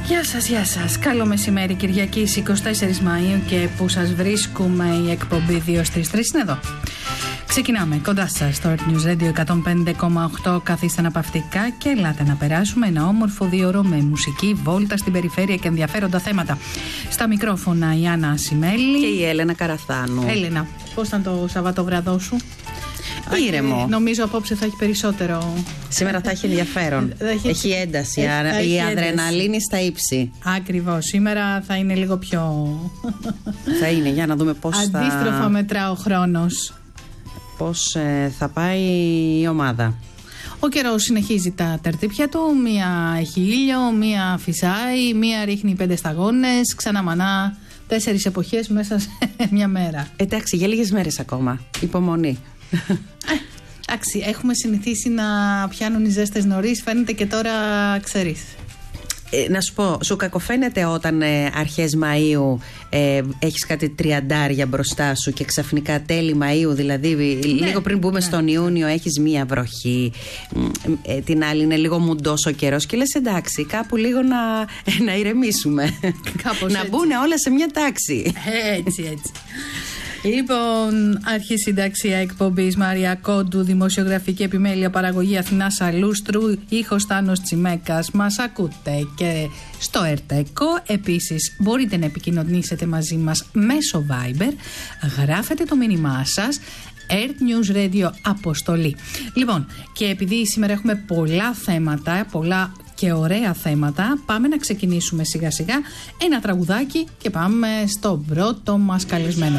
Γεια σας. Καλό μεσημέρι, Κυριακής 24 Μαΐου και που σας βρίσκουμε η εκπομπή 2 στις 3 είναι εδώ. Ξεκινάμε κοντά σας στο Earth News Radio 105,8. Καθίστε αναπαυτικά και ελάτε να περάσουμε ένα όμορφο 2 ώρο με μουσική, βόλτα στην περιφέρεια και ενδιαφέροντα θέματα. Στα μικρόφωνα η Άννα Ασημέλη και η Έλενα Καραθάνου. Έλενα, πώς ήταν το Σαββατοβραδό σου? Ήρεμο. Νομίζω απόψε θα έχει περισσότερο. Σήμερα θα έχει ενδιαφέρον. Έχει ένταση. Η αδρεναλίνη στα ύψη. Ακριβώς. Σήμερα θα είναι λίγο πιο. Θα είναι, για να δούμε πώς θα. Αντίστροφα μετρά ο χρόνος. Πώς θα πάει η ομάδα. Ο καιρός συνεχίζει τα τερτύπια του. Μία έχει ήλιο, μία φυσάει, μία ρίχνει 5 σταγόνες, ξαναμανά 4 εποχές μέσα σε μια μέρα. Εντάξει, για λίγες μέρες ακόμα. Υπομονή. Εντάξει, έχουμε συνηθίσει να πιάνουν οι ζέστες νωρίς, φαίνεται και τώρα ξέρεις. Να σου πω, σου κακοφαίνεται όταν αρχές Μαΐου έχεις κάτι 30 μπροστά σου και ξαφνικά τέλη Μαΐου, δηλαδή λίγο πριν μπούμε στον Ιούνιο, έχεις μία βροχή, την άλλη είναι λίγο μουντός ο καιρός και λες εντάξει, κάπου λίγο να ηρεμήσουμε. Να μπουν όλα σε μια τάξη. Έτσι. Λοιπόν, αρχή συνταξία εκπομπής Μαρία Κόντου, δημοσιογραφική επιμέλεια, παραγωγή Αθηνά Αλούστρου, ήχος Τάνος Τσιμέκας. Μας ακούτε και στο ΕΡΤΕΚΟ. Επίσης μπορείτε να επικοινωνήσετε μαζί μας μέσω Viber. Γράφετε το μήνυμά σας, Earth News Radio αποστολή. Λοιπόν, και επειδή σήμερα έχουμε πολλά θέματα, πολλά και ωραία θέματα, πάμε να ξεκινήσουμε σιγά σιγά ένα τραγουδάκι και πάμε στο πρώτο μας καλεσμένο.